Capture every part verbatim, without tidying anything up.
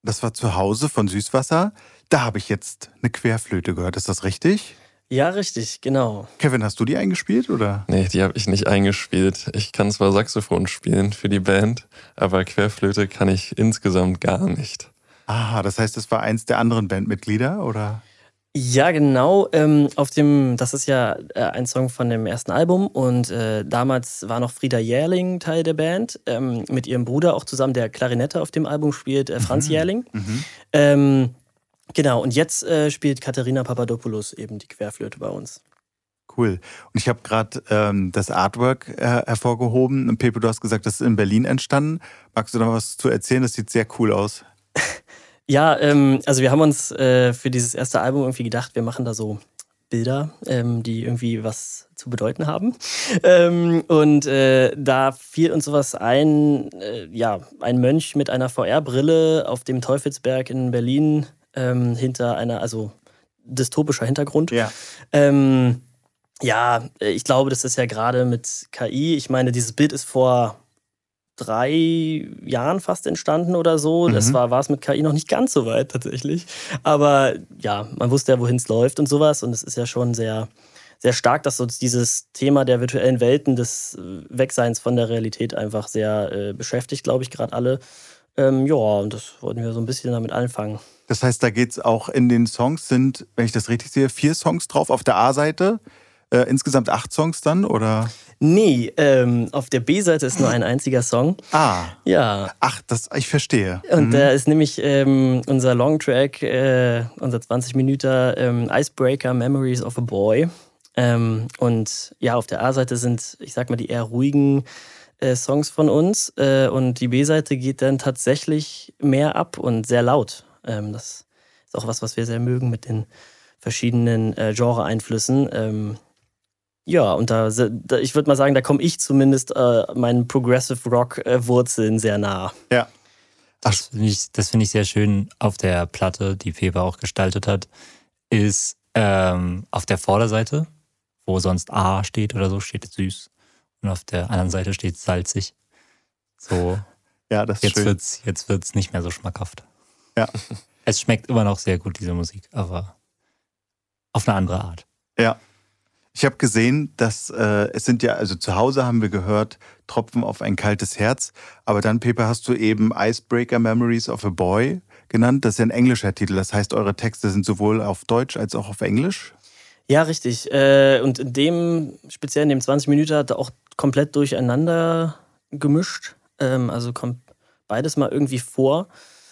Das war zu Hause von Süßwasser. Da habe ich jetzt eine Querflöte gehört. Ist das richtig? Ja, richtig, genau. Kevin, hast du die eingespielt, oder? Nee, die habe ich nicht eingespielt. Ich kann zwar Saxophon spielen für die Band, aber Querflöte kann ich insgesamt gar nicht. Ah, das heißt, es war eins der anderen Bandmitglieder, oder? Ja, genau. Ähm, auf dem, das ist ja äh, ein Song von dem ersten Album und äh, damals war noch Frieda Jährling Teil der Band, ähm, mit ihrem Bruder auch zusammen, der Klarinette auf dem Album spielt, äh, Franz Mhm. Jährling. Mhm. Ähm, genau, und jetzt äh, spielt Katharina Papadopoulos eben die Querflöte bei uns. Cool. Und ich habe gerade ähm, das Artwork äh, hervorgehoben. Und Pepe, du hast gesagt, das ist in Berlin entstanden. Magst du da was zu erzählen? Das sieht sehr cool aus. Ja, ähm, also wir haben uns äh, für dieses erste Album irgendwie gedacht, wir machen da so Bilder, ähm, die irgendwie was zu bedeuten haben. Ähm, und äh, da fiel uns sowas ein, äh, ja, ein Mönch mit einer V R-Brille auf dem Teufelsberg in Berlin ähm, hinter einer, also dystopischer Hintergrund. Ja. Ähm, ja, ich glaube, das ist ja gerade mit K I, ich meine, dieses Bild ist vor drei Jahren fast entstanden oder so. Das Mhm. war war es mit K I noch nicht ganz so weit tatsächlich. Aber ja, man wusste ja, wohin es läuft und sowas. Und es ist ja schon sehr, sehr stark, dass uns dieses Thema der virtuellen Welten, des äh, Wegseins von der Realität einfach sehr äh, beschäftigt, glaube ich, gerade alle. Ähm, ja, und das wollten wir so ein bisschen damit anfangen. Das heißt, da geht es auch in den Songs, sind, wenn ich das richtig sehe, vier Songs drauf auf der A-Seite. Äh, insgesamt acht Songs dann, oder? Nee, ähm, auf der B-Seite ist nur ein einziger Song. Ah. Ja. Ach, das, ich verstehe. Und Mhm. da ist nämlich ähm, unser Longtrack, äh, unser zwanzig Minuten ähm, Icebreaker Memories of a Boy. Ähm, und ja, auf der A-Seite sind, ich sag mal, die eher ruhigen äh, Songs von uns. Äh, und die B-Seite geht dann tatsächlich mehr ab und sehr laut. Ähm, das ist auch was, was wir sehr mögen mit den verschiedenen äh, Genre-Einflüssen. Ähm, ja, und da, da ich würde mal sagen, da komme ich zumindest äh, meinen Progressive Rock-Wurzeln sehr nah. Ja. Das finde ich, das find ich sehr schön auf der Platte, die Pepe auch gestaltet hat, ist ähm, auf der Vorderseite, wo sonst A steht oder so, steht süß. Und auf der anderen Seite steht salzig. So, Ja, das ist jetzt schön. wird's, jetzt wird's nicht mehr so schmackhaft. Ja. Es schmeckt immer noch sehr gut, diese Musik, aber auf eine andere Art. Ja. Ich habe gesehen, dass äh, es sind ja, also zu Hause haben wir gehört, Tropfen auf ein kaltes Herz. Aber dann, Pepe, hast du eben Icebreaker Memories of a Boy genannt. Das ist ja ein englischer Titel. Das heißt, eure Texte sind sowohl auf Deutsch als auch auf Englisch? Ja, richtig. Äh, und in dem, speziell in dem zwanzig Minuten, hat er auch komplett durcheinander gemischt. Ähm, also kommt beides mal irgendwie vor.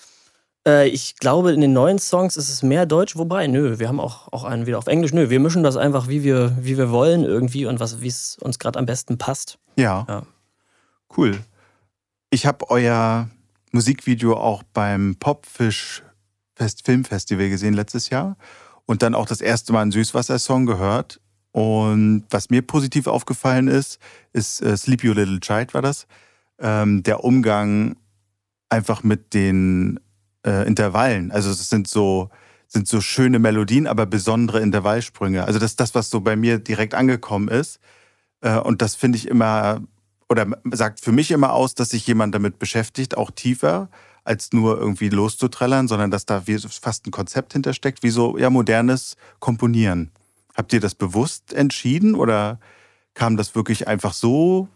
Äh, ich glaube, in den neuen Songs ist es mehr Deutsch, wobei, nö, wir haben auch, auch einen wieder auf Englisch. Nö, wir mischen das einfach, wie wir, wie wir wollen irgendwie und wie es uns gerade am besten passt. Ja. Ja. Cool. Ich habe euer Musikvideo auch beim Popfish Fest Filmfestival gesehen letztes Jahr und dann auch das erste Mal einen Süßwasser-Song gehört. Und was mir positiv aufgefallen ist, ist äh, Sleep You Little Child war das. Ähm, der Umgang einfach mit den äh, Intervallen. Also es sind so, sind so schöne Melodien, aber besondere Intervallsprünge. Also das ist das, was so bei mir direkt angekommen ist. Äh, und das finde ich immer, oder sagt für mich immer aus, dass sich jemand damit beschäftigt, auch tiefer, als nur irgendwie loszuträllern, sondern dass da wie fast ein Konzept hintersteckt, wie so ja, modernes Komponieren. Habt ihr das bewusst entschieden oder kam das wirklich einfach so?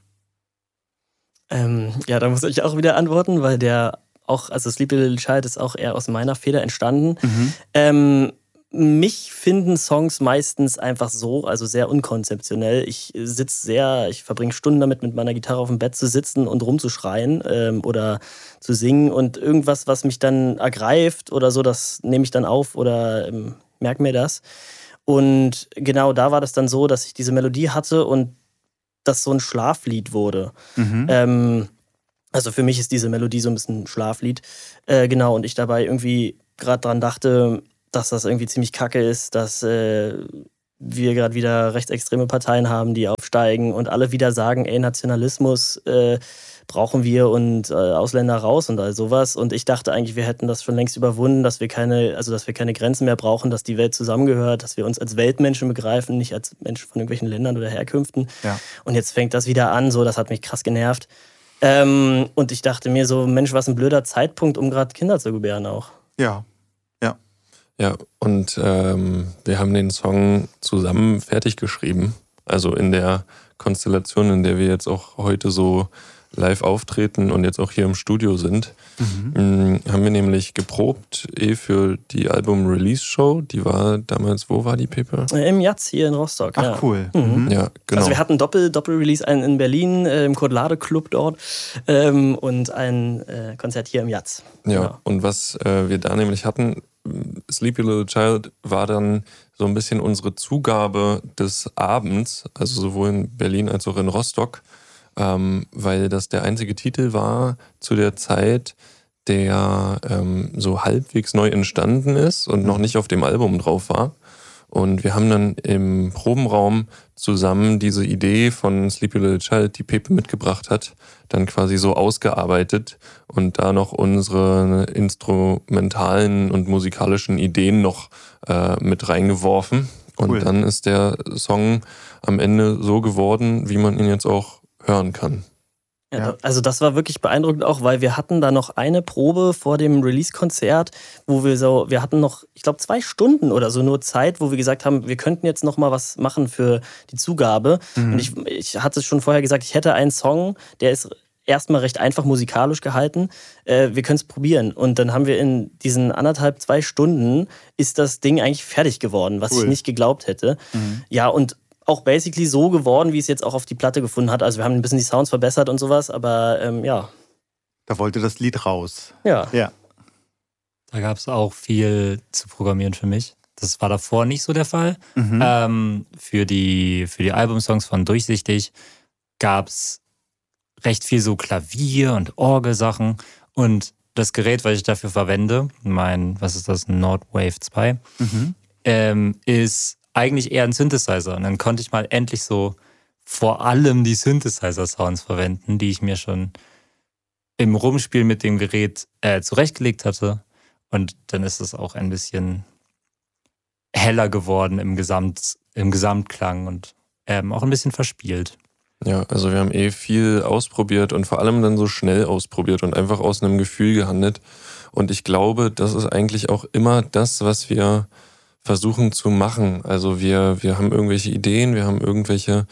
Ähm, ja, da muss ich auch wieder antworten, weil der auch, also Sleepy Little Child ist auch eher aus meiner Feder entstanden. Mhm. Ähm, mich finden Songs meistens einfach so, also sehr unkonzeptionell. Ich sitze sehr, ich verbringe Stunden damit, mit meiner Gitarre auf dem Bett zu sitzen und rumzuschreien ähm, oder zu singen und irgendwas, was mich dann ergreift oder so, das nehme ich dann auf oder ähm, merke mir das. Und genau da war das dann so, dass ich diese Melodie hatte und das so ein Schlaflied wurde. Mhm. Ähm, also für mich ist diese Melodie so ein bisschen ein Schlaflied. Äh, genau, und ich dabei irgendwie gerade dran dachte, dass das irgendwie ziemlich kacke ist, dass äh, wir gerade wieder rechtsextreme Parteien haben, die aufsteigen und alle wieder sagen, ey, Nationalismus äh, brauchen wir und äh, Ausländer raus und all sowas. Und ich dachte eigentlich, wir hätten das schon längst überwunden, dass wir keine, also dass wir keine Grenzen mehr brauchen, dass die Welt zusammengehört, dass wir uns als Weltmenschen begreifen, nicht als Menschen von irgendwelchen Ländern oder Herkünften. Ja. Und jetzt fängt das wieder an, so, das hat mich krass genervt. Ähm, und ich dachte mir so, Mensch, was ein blöder Zeitpunkt, um gerade Kinder zu gebären auch. Ja, ja. Ja, und ähm, wir haben den Song zusammen fertig geschrieben. Also in der Konstellation, in der wir jetzt auch heute so live auftreten und jetzt auch hier im Studio sind, mhm. haben wir nämlich geprobt eh für die Album-Release-Show. Die war damals, wo war die, Pepe? Im Jatz hier in Rostock. Ach, ja. cool. Mhm. Ja, genau. Also wir hatten Doppel, Doppel-Release, einen in Berlin äh, im Kodlade Club dort ähm, und ein äh, Konzert hier im Jatz. Ja, genau. Und was äh, wir da nämlich hatten, Sleepy Little Child war dann so ein bisschen unsere Zugabe des Abends, also sowohl in Berlin als auch in Rostock, ähm, weil das der einzige Titel war zu der Zeit, der ähm, so halbwegs neu entstanden ist und noch nicht auf dem Album drauf war. Und wir haben dann im Probenraum zusammen diese Idee von Sleepy Little Child, die Pepe mitgebracht hat, dann quasi so ausgearbeitet und da noch unsere instrumentalen und musikalischen Ideen noch äh, mit reingeworfen. Und Cool. Dann ist der Song am Ende so geworden, wie man ihn jetzt auch hören kann. Ja, Ja. da- also das war wirklich beeindruckend auch, weil wir hatten da noch eine Probe vor dem Release-Konzert, wo wir so, wir hatten noch, ich glaube, zwei Stunden oder so nur Zeit, wo wir gesagt haben, wir könnten jetzt noch mal was machen für die Zugabe. Mhm. Und ich, ich hatte schon vorher gesagt, ich hätte einen Song, der ist erstmal recht einfach musikalisch gehalten. Äh, wir können es probieren. Und dann haben wir in diesen anderthalb, zwei Stunden ist das Ding eigentlich fertig geworden, was Cool. ich nicht geglaubt hätte. Mhm. Ja, und auch basically so geworden, wie es jetzt auch auf die Platte gefunden hat. Also wir haben ein bisschen die Sounds verbessert und sowas, aber ähm, ja. Da wollte das Lied raus. Ja. Ja. Da gab es auch viel zu programmieren für mich. Das war davor nicht so der Fall. Mhm. Ähm, für die, für die Albumsongs von Durchsichtig gab es recht viel so Klavier- und Orgelsachen. Und das Gerät, was ich dafür verwende, mein, was ist das, Nordwave zwei, Mhm. ähm, ist eigentlich eher ein Synthesizer. Und dann konnte ich mal endlich so vor allem die Synthesizer-Sounds verwenden, die ich mir schon im Rumspiel mit dem Gerät äh, zurechtgelegt hatte. Und dann ist es auch ein bisschen heller geworden im, Gesamt, im Gesamtklang und ähm, auch ein bisschen verspielt. Ja, also wir haben eh viel ausprobiert und vor allem dann so schnell ausprobiert und einfach aus einem Gefühl gehandelt. Und ich glaube, das ist eigentlich auch immer das, was wir versuchen zu machen. Also wir, wir haben irgendwelche Ideen, wir haben irgendwelche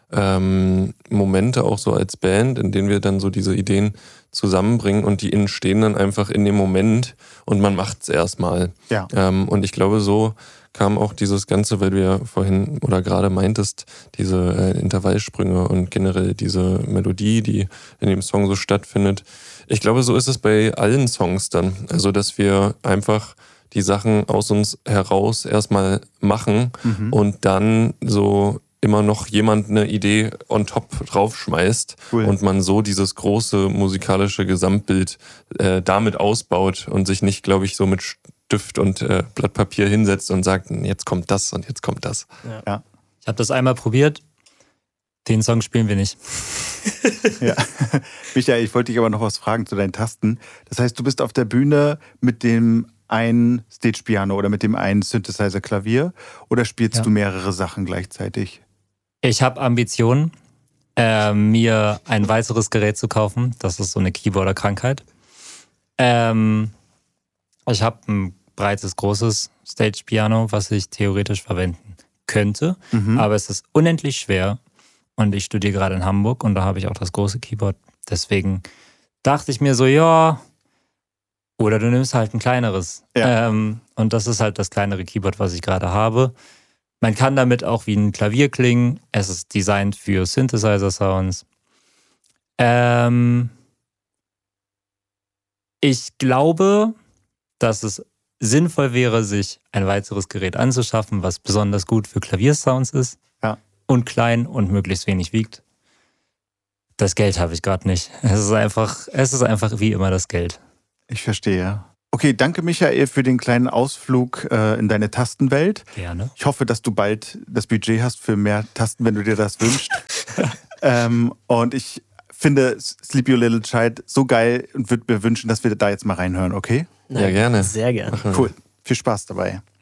ähm, Momente auch so als Band, in denen wir dann so diese Ideen zusammenbringen und die entstehen dann einfach in dem Moment und man macht es erstmal. Ja. Ähm, und ich glaube, so kam auch dieses Ganze, weil du ja vorhin oder gerade meintest, diese äh, Intervallsprünge und generell diese Melodie, die in dem Song so stattfindet. Ich glaube, so ist es bei allen Songs dann. Also, dass wir einfach die Sachen aus uns heraus erstmal machen Mhm. und dann so immer noch jemand eine Idee on top draufschmeißt Cool. und man so dieses große musikalische Gesamtbild äh, damit ausbaut und sich nicht, glaube ich, so mit Stift und äh, Blatt Papier hinsetzt und sagt, jetzt kommt das und jetzt kommt das. Ich habe das einmal probiert. Den Song spielen wir nicht. Ja. Michael, ich wollte dich aber noch was fragen zu deinen Tasten. Das heißt, du bist auf der Bühne mit dem einen Stage-Piano oder mit dem einen Synthesizer-Klavier oder spielst Ja. du mehrere Sachen gleichzeitig? Ich habe Ambitionen, äh, mir ein weiteres Gerät zu kaufen. Das ist so eine Keyboarder-Krankheit. Ähm, ich habe ein breites, großes Stage-Piano, was ich theoretisch verwenden könnte. Mhm. Aber es ist unendlich schwer. Und ich studiere gerade in Hamburg und da habe ich auch das große Keyboard. Deswegen dachte ich mir so, ja, oder du nimmst halt ein kleineres. Ja. Ähm, und das ist halt das kleinere Keyboard, was ich gerade habe. Man kann damit auch wie ein Klavier klingen. Es ist designt für Synthesizer-Sounds. Ähm, ich glaube, dass es sinnvoll wäre, sich ein weiteres Gerät anzuschaffen, was besonders gut für Klaviersounds ist. Ja. Und klein und möglichst wenig wiegt. Das Geld habe ich gerade nicht. Es ist einfach, es ist einfach wie immer das Geld. Ich verstehe. Okay, danke Michael für den kleinen Ausflug äh, in deine Tastenwelt. Gerne. Ich hoffe, dass du bald das Budget hast für mehr Tasten, wenn du dir das wünschst. ähm, und ich finde Sleepy Little Child so geil und würde mir wünschen, dass wir da jetzt mal reinhören, okay? Ja, gerne. Sehr gerne. Machen wir. Cool. Viel Spaß dabei.